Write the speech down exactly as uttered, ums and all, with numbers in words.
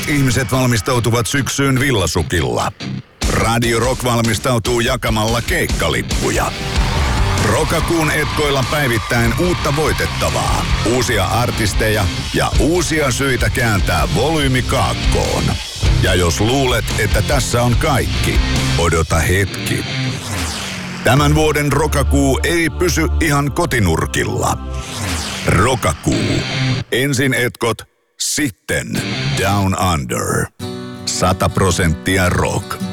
ihmiset valmistautuvat syksyyn villasukilla. Radio Rock valmistautuu jakamalla keikkalippuja. Rokakuun etkoilla päivittäin uutta voitettavaa, uusia artisteja ja uusia syitä kääntää volyymi kaakkoon. Ja jos luulet, että tässä on kaikki, odota hetki. Tämän vuoden Rokakuu ei pysy ihan kotinurkilla. Rokakuu. Ensin etkot, sitten Down Under. Sata prosenttia rock.